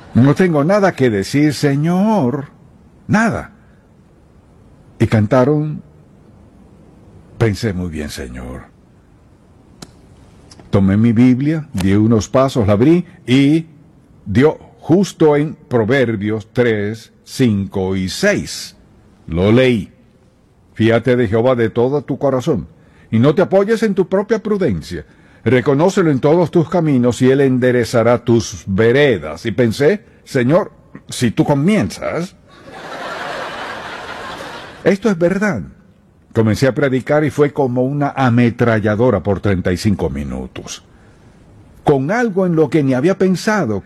No tengo nada que decir, Señor. Nada. Y cantaron, pensé muy bien, Señor. Tomé mi Biblia, di unos pasos, la abrí y dio justo en Proverbios 3, 5 y 6. Lo leí. Fíate de Jehová de todo tu corazón, y no te apoyes en tu propia prudencia. Reconócelo en todos tus caminos, y Él enderezará tus veredas. Y pensé, Señor, si tú comienzas... Esto es verdad. Comencé a predicar y fue como una ametralladora por 35 minutos. Con algo en lo que ni había pensado,